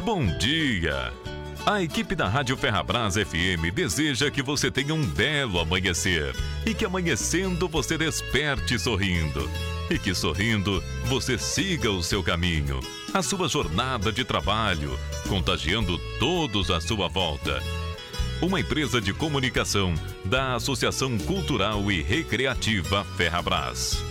Bom dia! A equipe da Rádio Ferrabras FM deseja que você tenha um belo amanhecer e que amanhecendo você desperte sorrindo. E que sorrindo você siga o seu caminho, a sua jornada de trabalho, contagiando todos à sua volta. Uma empresa de comunicação da Associação Cultural e Recreativa Ferrabras.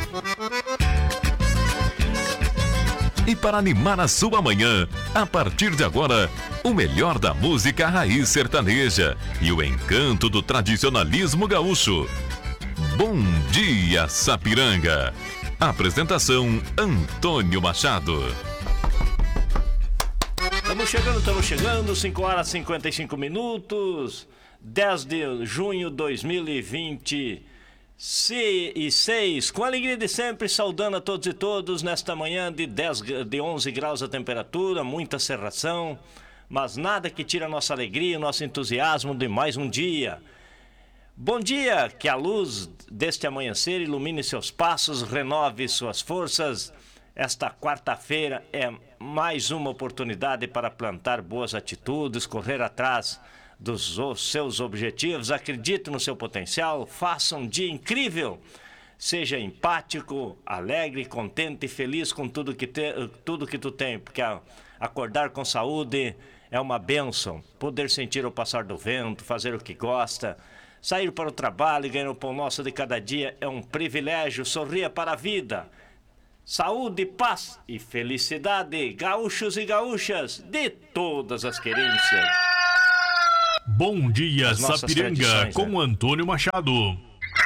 E para animar a sua manhã, a partir de agora, o melhor da música raiz sertaneja e o encanto do tradicionalismo gaúcho. Bom dia, Sapiranga! Apresentação, Antônio Machado. Estamos chegando, 5 horas e 55 minutos, 10 de junho de 2026, com a alegria de sempre, saudando a todos e todos nesta manhã de 11 graus a temperatura, muita cerração, mas nada que tire a nossa alegria, o nosso entusiasmo de mais um dia. Bom dia, que a luz deste amanhecer ilumine seus passos, renove suas forças. Esta quarta-feira é mais uma oportunidade para plantar boas atitudes, correr atrás dos seus objetivos, acredite no seu potencial, faça um dia incrível. Seja empático, alegre, contente e feliz com tudo que tu tem, porque acordar com saúde é uma bênção. Poder sentir o passar do vento, fazer o que gosta, sair para o trabalho e ganhar o pão nosso de cada dia é um privilégio. Sorria para a vida. Saúde, paz e felicidade, gaúchos e gaúchas de todas as querências. Bom dia, Sapiranga, com Antônio Machado.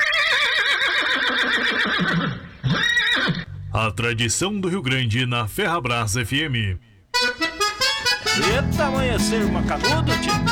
A tradição do Rio Grande na Ferrabras FM. Eita, amanhecer macanudo, tio.